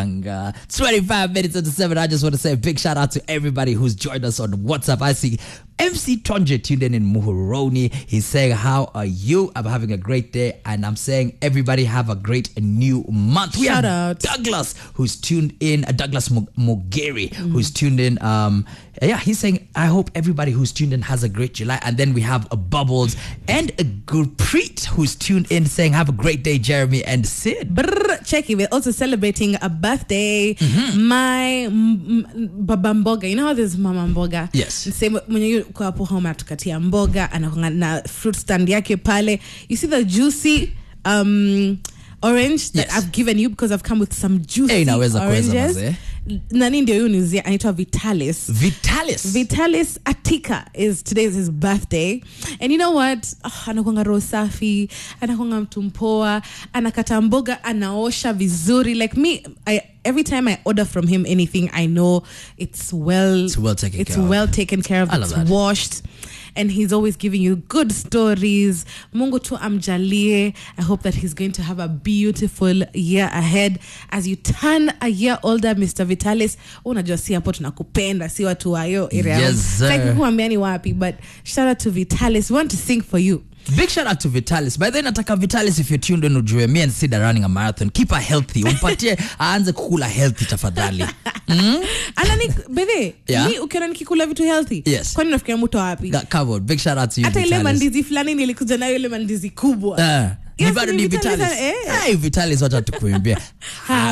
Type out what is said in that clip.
Kanga. 25 minutes into 7. I just want to say a big shout out to everybody who's joined us on WhatsApp. I see MC Tonje tuned in Muhoroni. He's saying, how are you? I'm having a great day. And I'm saying, everybody have a great new month. We Shout have out Douglas, who's tuned in. Douglas Mogeri, who's tuned in. He's saying, I hope everybody who's tuned in has a great July. And then we have a Bubbles and a Gurpreet, who's tuned in, saying, have a great day, Jeremy and Sid. Checky, we're also celebrating a birthday. My Baba Mboga, you know how there's Mama Mboga? Yes. Same when you go hapo home atukatia mboga anakonga na fruit stand yake pale. You see the juicy orange that I've given you because I've come with some juicy oranges. Nani ndio yunizia anaitwa Vitalis Atika is today's his birthday, and you know what, anakonga roho safi, anakonga mtu mpoa, anakata mboga, anaosha vizuri. Like me, every time I order from him anything, I know it's well taken care of. It's washed. And he's always giving you good stories. Mungu tu amjalie. I hope that he's going to have a beautiful year ahead. As you turn a year older, Mr. Vitalis, unajua si hapo tunakupenda, si watu wa hiyo area. Yes, sir. Like kuambiani wapi, but shout out to Vitalis. We want to sing for you. Big shout out to Vitalis. By then, nataka Vitalis, if you're tuned in, ujue me and Sid are running a marathon. Keep her healthy. Umpatie aanze kukula healthy tafadhali. Alani bebe, Yeah? ni ukiona nikikula vitu healthy. Yes. Kwani nafikiria mtu wapi? Got covered. Big shout out to you, Hata ile Vitalis. mandizi fulani nilikuja nayo, ile mandizi kubwa. Ni bado ni Vitalis. Hey, Vitalis wacha tukuimbia.